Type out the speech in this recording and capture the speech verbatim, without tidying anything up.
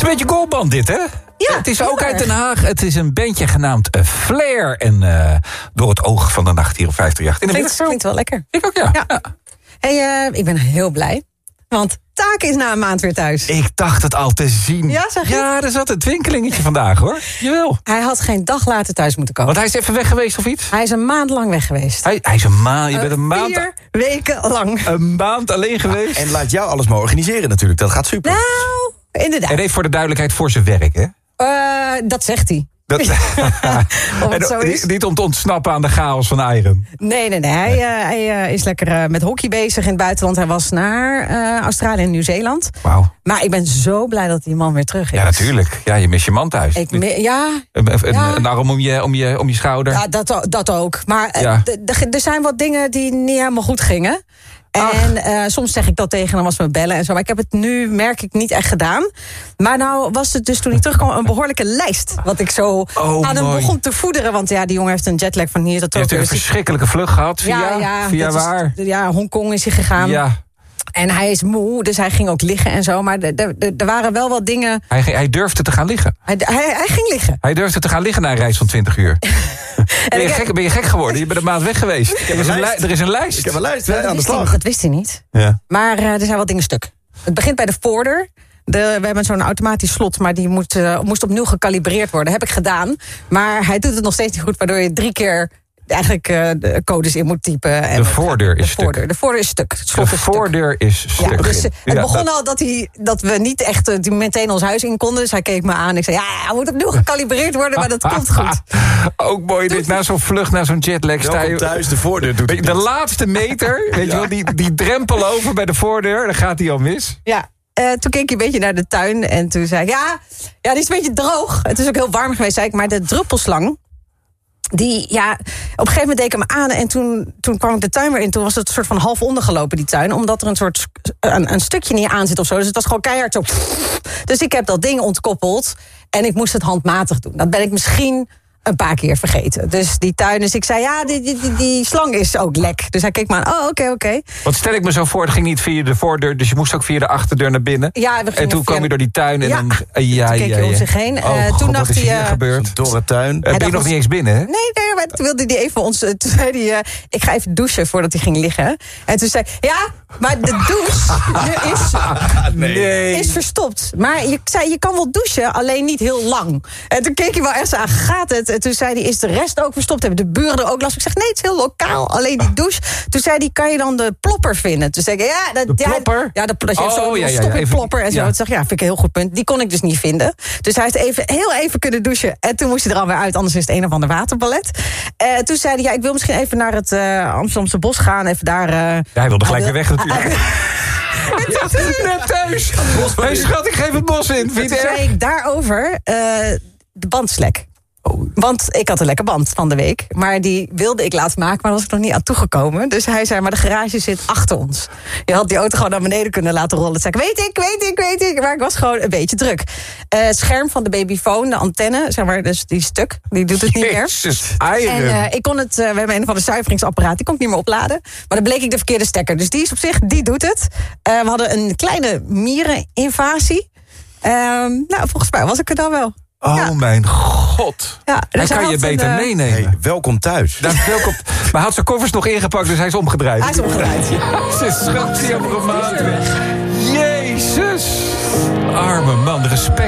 beetje goalband dit, hè? Ja, het is ook erg. uit Den Haag. Het is een bandje genaamd uh, Flair. En uh, door het oog van de nacht hier op vijftigjacht. In de Klinkt, klinkt wel lekker. Ik ook, ja. Ja. ja. Hey, uh, ik ben heel blij. Want Taak is na een maand weer thuis. Ik dacht het al te zien. Ja, zeg je? Ja, er zat een twinkelingetje vandaag, hoor. Jawel. Hij had geen dag later thuis moeten komen. Want hij is even weg geweest of iets? Hij is een maand lang weg geweest. Hij, hij is een maand. Je bent een maand. Vier weken lang. Een maand alleen geweest. En laat jou alles maar organiseren natuurlijk. Dat gaat super. Nou, inderdaad. En even voor de duidelijkheid voor zijn werk, hè? Uh, dat zegt hij. Dat, Of het zo is. Niet om te ontsnappen aan de chaos van Iron. Nee, nee, nee. Hij, uh, hij uh, is lekker uh, met hockey bezig in het buitenland. Hij was naar uh, Australië en Nieuw-Zeeland. Wauw. Maar ik ben zo blij dat die man weer terug is. Ja, natuurlijk. Ja, je mist je man thuis. Ik mi- ja, een, een, ja. een arm om je, om je, om je schouder. ja dat, dat ook. Maar uh, Ja. d- d- er zijn wat dingen die niet helemaal goed gingen. En uh, soms zeg ik dat tegen hem als we bellen en zo. Maar ik heb het nu, merk ik, niet echt gedaan. Maar nou was het dus toen hij terugkwam een behoorlijke lijst. Wat ik zo Oh, aan hem mooi. begon te voederen. Want ja, die jongen heeft een jetlag van hier tot Je hebt Tokio. een verschrikkelijke vlucht gehad. Via, ja, ja, via dat is- waar? ja, Hongkong is hij gegaan. Ja. En hij is moe, dus hij ging ook liggen en zo. Maar er- er er waren wel wat dingen. Hij, ging- hij durfde te gaan liggen. Hij, hij, hij ging liggen. Hij durfde te gaan liggen na een reis van twintig uur. Ben je, ik heb- gek, ben je gek geworden? Je bent een maand weg geweest. Er is, een een lijst. li- er is een lijst. Ik heb een lijst hè, dat, aan de wist hij, slag. dat wist hij niet. Ja. Maar uh, er zijn wat dingen stuk. Het begint bij de voordeur. De, we hebben zo'n automatisch slot, maar die moet, uh, moest opnieuw gekalibreerd worden. Heb ik gedaan. Maar hij doet het nog steeds niet goed, waardoor je drie keer eigenlijk uh, de codes in moet typen. En De voordeur de is voordeur. stuk. De voordeur is stuk. Het De slot is stuk. voordeur is stuk. Ja, dus uh, het Ja, begon dat- al dat, hij, dat we niet echt uh, die meteen ons huis in konden. Dus hij keek me aan. Ik zei, ja, hij moet opnieuw gekalibreerd worden, maar dat komt goed. Ook mooi, dit, na zo'n vlucht, na zo'n jetlag... sta Welkom je, thuis, de voordeur doet weet je, het de niet. laatste meter, weet je wel, die, die drempel over bij de voordeur... dan gaat die al mis. Ja. Uh, toen keek ik een beetje naar de tuin en toen zei ik, ja, ja, die is een beetje droog. Het is ook heel warm geweest, zei ik, maar de druppelslang... Die, ja, op een gegeven moment deed ik hem aan en toen, toen kwam ik de tuin weer in. Toen was het een soort van half ondergelopen, die tuin. Omdat er een soort een, een stukje niet aan zit of zo. Dus het was gewoon keihard zo. Dus ik heb dat ding ontkoppeld en ik moest het handmatig doen. Dat ben ik misschien een paar keer vergeten. Dus die tuin, dus ik zei, ja, die, die, die, die slang is ook lek. Dus hij keek me aan, oh, oké, okay, oké. Okay. Want stel ik me zo voor, het ging niet via de voordeur... dus je moest ook via de achterdeur naar binnen. Ja, we en gingen toen via- kwam je door die tuin en Ja. dan... Uh, ja, Toen keek ja, hij om ja. zich heen. Oh, Uh, God, toen wat dacht is hij, hier uh, gebeurd? Dorre tuin. Uh, ben je dacht nog ons- niet eens binnen, hè? Nee, nee, maar toen wilde hij even ons. Toen zei hij, uh, ik ga even douchen voordat hij ging liggen. En toen zei hij, ja, maar de douche is, Nee. is verstopt. Maar je zei, je kan wel douchen, alleen niet heel lang. En toen keek hij wel echt zo aan, gaat het? En toen zei hij, is de rest ook verstopt? Hebben de buren er ook last? Ik zeg, nee, het is heel lokaal, alleen die douche. Toen zei hij, kan je dan de plopper vinden? Toen zei ik, ja, dat, De plopper? Ja, ja de, dat je Oh, zo'n ja, ja, ja, stop in even- plopper en zo. ja. Toen zeg ik, ja, vind ik een heel goed punt. Die kon ik dus niet vinden. Dus hij heeft even, heel even kunnen douchen. En toen moest hij er alweer uit, anders is het een of ander waterballet. Uh, toen zei hij, ja, ik wil misschien even naar het uh, Amsterdamse bos gaan. Even daar... Uh, Ja, hij wilde gelijk wil- weer weg natuurlijk. Net thuis. Hey, schat, ik geef het bos in. Vind je Toen het zei erg? ik daarover uh, de bandslek. Want ik had een lekker band van de week. Maar die wilde ik laten maken, maar daar was ik nog niet aan toegekomen. Dus hij zei, maar de garage zit achter ons. Je had die auto gewoon naar beneden kunnen laten rollen. Toen zei ik, weet ik, weet ik, weet ik. Maar ik was gewoon een beetje druk. Uh, het scherm van de babyfoon, de antenne, zeg maar, dus die stuk, die doet het niet meer. Jezus, En eieren. uh, ik kon het, uh, we hebben een van de zuiveringsapparaat, die kon ik niet meer opladen. Maar dan bleek ik de verkeerde stekker. Dus die is op zich, die doet het. Uh, we hadden een kleine miereninvasie. Um, nou, volgens mij was ik er dan wel. Oh ja. mijn god. Ja, Hij dus kan je had beter een, uh, meenemen. Hey, welkom thuis. Dat is welkom. Maar hij had zijn koffers nog ingepakt, dus hij is omgedraaid. Hij is omgedraaid. Ze schat, die hebben gemaakt. Jezus. Arme man, respect.